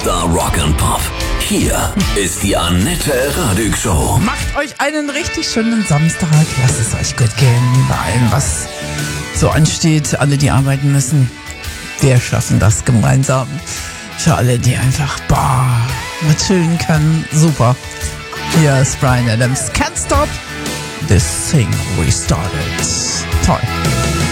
Star Rock and Pop. Hier ist die Annette Radig Show. Macht euch einen richtig schönen Samstag. Lasst es euch gut gehen bei allem, was so ansteht. Alle, die arbeiten müssen, wir schaffen das gemeinsam. Für alle, die einfach mal chillen können. Super. Hier ist Bryan Adams. Can't stop this thing we started. Toll.